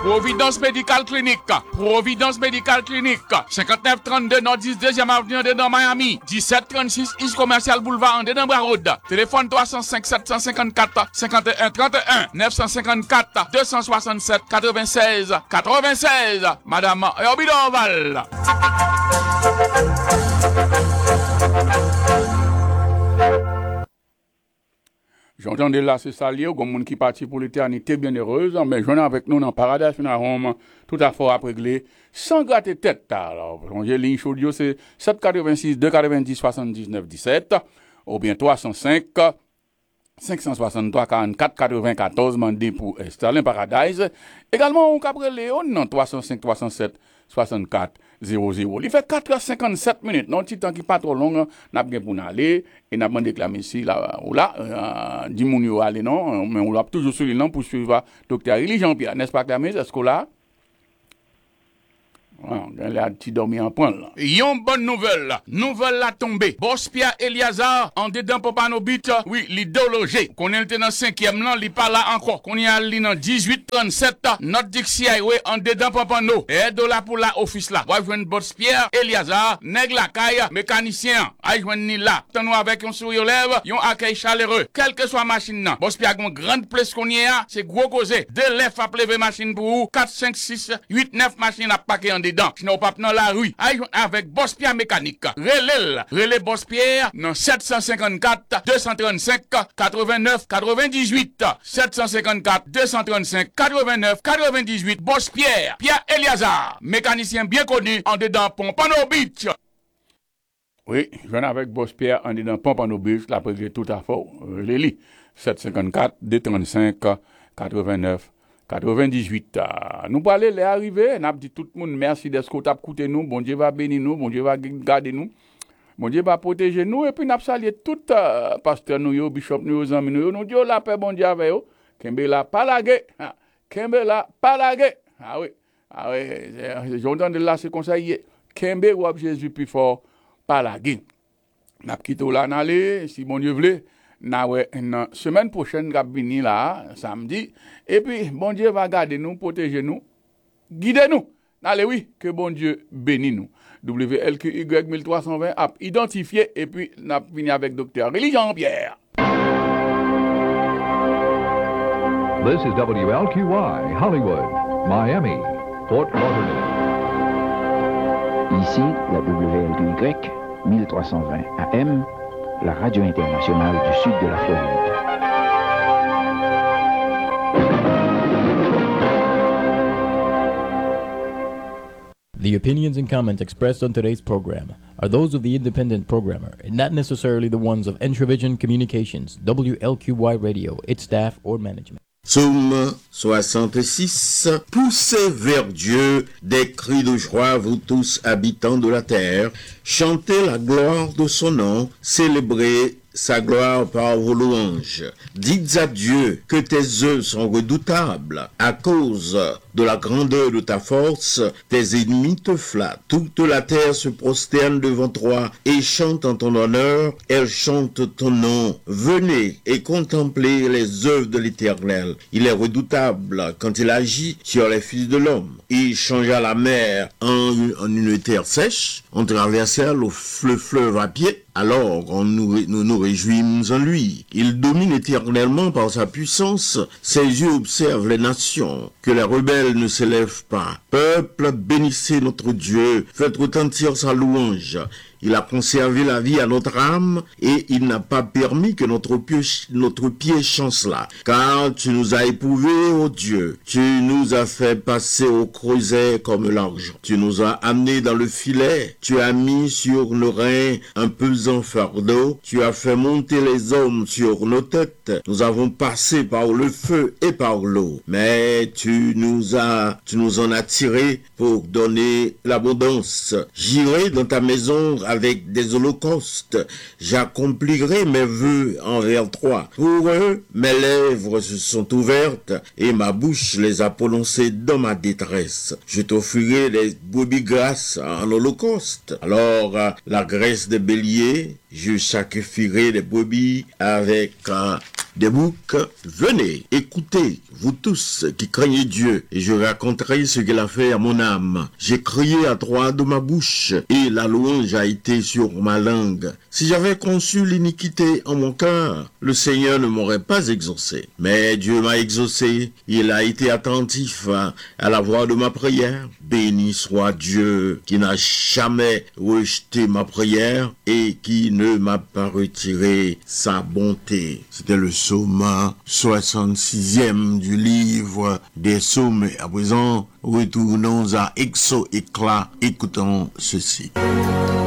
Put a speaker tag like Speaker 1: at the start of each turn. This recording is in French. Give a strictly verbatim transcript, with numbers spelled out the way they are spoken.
Speaker 1: Providence Medical Clinic. Providence Medical Clinic. cinquante-neuf trente-deux Nord dix deuxième avenue de dans Miami. dix-sept trente-six East Commercial Boulevard de dans Bras Road. Téléphone trois zéro cinq sept cinq quatre cinquante et un trente et un neuf cent cinquante-quatre deux cent soixante-sept quatre-vingt-seize quatre-vingt-seize. Madame Obidoval. J'entendais là, c'est ça, comme monde qui partit pour l'éternité bien heureuse, mais je avec nous dans le paradis, dans Rome, tout à fait à régler, sans gratter tête. Alors, j'ai ligne chaudio, c'est sept quatre-vingt-six deux quatre-vingt-dix soixante-dix-neuf dix-sept, ou bien trois cent cinq cinq cent soixante-trois quarante-quatre quatre-vingt-quatorze, mandé pour Sterling Paradise. Également, on capre Léon, dans trois cent cinq trois cent sept soixante-quatre zéro zéro. Il fait quatre heures cinquante-sept minutes, non, petit temps qui pas trop long, n'a pas pour aller, et n'a pas déclamé ici, là, ou là, dis mon yo aller, non, mais on l'a toujours sur le nom pour suivre docteur Élie Jean-Pierre, n'est-ce pas, Clamé, est-ce que là? Elle a petit dormi en point là. Yon bonne nouvelle. Nouvelle la tombée. Boss Pierre Eliazar en dedans Popano Beach. Oui, l'idéologie. Qu'on est dans cinquième là, il pas là encore. Qu'on y a li dans dix-huit trente-sept. Notre Dixie Highway en dedans Popano. Et de là pour la office là. Va joindre Boss Pierre Eliazar, nèg la caille, mécanicien. A joindre ni là. T'en avec un sourire aux lèvres, yon accueil chaleureux. Quelle que soit machine là. Boss Pierre une grande place qu'on y a, c'est gros causé. De l'F à plever machine pour vous. quatre, cinq, six, huit, neuf machines à paquer en dedans. Sinon, pas dans la rue. Avec Boss Pierre mécanique. Relais, relais Boss Pierre, dans sept cent cinquante-quatre deux cent trente-cinq quatre-vingt-neuf quatre-vingt-dix-huit. sept cent cinquante-quatre deux cent trente-cinq quatre-vingt-neuf quatre-vingt-dix-huit. Boss Pierre, Pierre Eliazar, mécanicien bien connu en dedans Pompano Beach. Oui, je viens avec Boss Pierre en dedans Pompano Beach, la présidente tout à fait. Je lis. sept cent cinquante-quatre deux cent trente-cinq quatre-vingt-neuf quatre-vingt-dix-huit. Nous parlons les arrivées, nous avons dit tout le monde merci d'être qu'on t'a écouté nous, bon Dieu va bénir nous, bon Dieu va garder nous, bon Dieu va protéger nous, et puis nous avons salué tout uh, pasteur nous, bishop nous, amis nous, nous disons la paix, bon Dieu avec eux, Kembe la palagé, Kembe la palagé, ah oui, ah oui, j'entends de là ce conseil, Kembe ou Jésus plus fort, palagé. Nous avons quitté là, n'allez, si bon Dieu voulait. Na ouais, une semaine prochaine, va venir là, samedi. Et puis, bon Dieu va garder nous, protéger nous, guider nous. Allez, oui, que bon Dieu bénisse nous. W L Q Y mille trois cent vingt, app identifié, et puis, n'a fini avec docteur Élie Jean-Pierre.
Speaker 2: This is W L Q Y, Hollywood, Miami, Fort Lauderdale.
Speaker 3: Ici, la W L Q Y mille trois cent vingt A M, la radio internationale du sud de la Floride.
Speaker 4: The opinions and comments expressed on today's program are those of the independent programmer and not necessarily the ones of Entravision Communications, W L Q Y Radio, its staff, or management.
Speaker 5: Psaume soixante-six. Poussez vers Dieu des cris de joie, vous tous habitants de la terre. Chantez la gloire de son nom, célébrez sa gloire par vos louanges. Dites à Dieu que tes œuvres sont redoutables. À cause de la grandeur de ta force, tes ennemis te flattent. Toute la terre se prosterne devant toi et chante en ton honneur. Elle chante ton nom. Venez et contemplez les œuvres de l'Éternel. Il est redoutable quand il agit sur les fils de l'homme. Il changea la mer en, en une terre sèche. On traversa le fleuve à pied. Alors on nous, nous nous réjouissons en lui. Il domine éternellement par sa puissance. Ses yeux observent les nations. Que les rebelles ne s'élèvent pas. Peuple, bénissez notre Dieu. Faites retentir sa louange. Il a conservé la vie à notre âme et il n'a pas permis que notre pied, notre pied chancela. Car tu nous as éprouvés, ô Dieu. Tu nous as fait passer au creuset comme l'argent. Tu nous as amenés dans le filet. Tu as mis sur nos reins un pesant fardeau. Tu as fait monter les hommes sur nos têtes. Nous avons passé par le feu et par l'eau. Mais tu nous as, tu nous en as tirés pour donner l'abondance. J'irai dans ta maison avec des holocaustes, j'accomplirai mes vœux envers toi. Pour eux, mes lèvres se sont ouvertes et ma bouche les a prononcées dans ma détresse. Je t'offrirai des brebis grasses en holocauste. Alors, euh, la graisse des béliers, je sacrifierai des brebis avec euh, des boucs, venez, écoutez, vous tous qui craignez Dieu, et je raconterai ce qu'il a fait à mon âme. J'ai crié à droite de ma bouche, et la louange a été sur ma langue. Si j'avais conçu l'iniquité en mon cœur, le Seigneur ne m'aurait pas exaucé. Mais Dieu m'a exaucé, il a été attentif à, à la voix de ma prière. Béni soit Dieu qui n'a jamais rejeté ma prière et qui ne m'a pas retiré sa bonté. C'était le psaume soixante-sixième du livre des psaumes. À présent, retournons à Exo-Éclat, écoutons ceci.